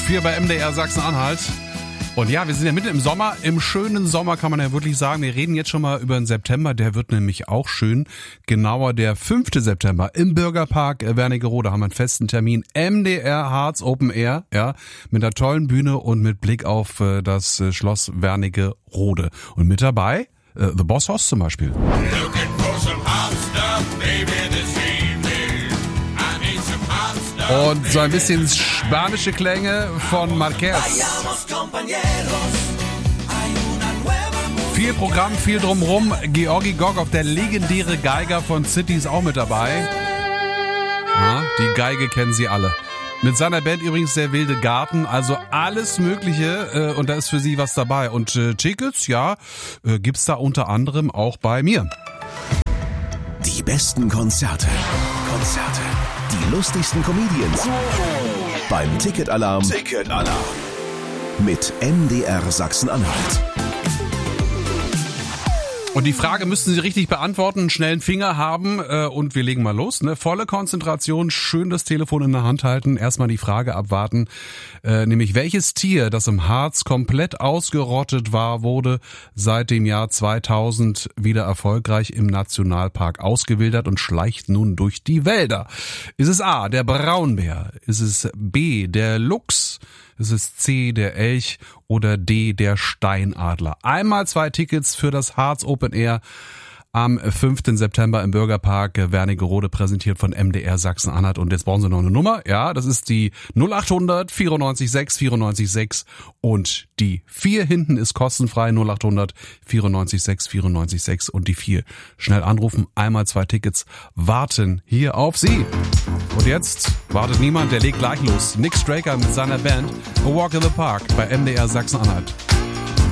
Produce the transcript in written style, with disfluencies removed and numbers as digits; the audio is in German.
4 bei MDR Sachsen-Anhalt. Und ja, wir sind ja mitten im Sommer. Im schönen Sommer kann man ja wirklich sagen, wir reden jetzt schon mal über den September. Der wird nämlich auch schön. Genauer der 5. September im Bürgerpark Wernigerode haben wir einen festen Termin. MDR Harz Open Air, ja, mit einer tollen Bühne und mit Blick auf das Schloss Wernigerode. Und mit dabei The Boss Hoss zum Beispiel. Und so ein bisschen spanische Klänge von Marquez. Viel Programm, viel drumrum. Georgi Gorgov, der legendäre Geiger von City, ist auch mit dabei. Ja, die Geige kennen Sie alle. Mit seiner Band übrigens der Wilde Garten, also alles Mögliche und da ist für Sie was dabei. Und Tickets, ja, gibt's da unter anderem auch bei mir. Die besten Konzerte. Die lustigsten Comedians. Beim Ticketalarm. Mit MDR Sachsen-Anhalt. Und die Frage müssten Sie richtig beantworten, einen schnellen Finger haben und wir legen mal los. Ne? Volle Konzentration, schön das Telefon in der Hand halten, erstmal die Frage abwarten, nämlich welches Tier, das im Harz komplett ausgerottet war, wurde seit dem Jahr 2000 wieder erfolgreich im Nationalpark ausgewildert und schleicht nun durch die Wälder. Ist es A, der Braunbär? Ist es B, der Luchs? Ist es C, der Elch oder D, der Steinadler? Einmal 2 Tickets für das Harz Open Air am 5. September im Bürgerpark Wernigerode, präsentiert von MDR Sachsen-Anhalt. Und jetzt brauchen Sie noch eine Nummer. Ja, das ist die 0800 94 6 94 6 und die 4 hinten ist kostenfrei. 0800 94 6 94 6 und die 4. Schnell anrufen, einmal 2 Tickets warten hier auf Sie. Und jetzt wartet niemand, der legt gleich los. Nick Straker mit seiner Band A Walk in the Park bei MDR Sachsen-Anhalt.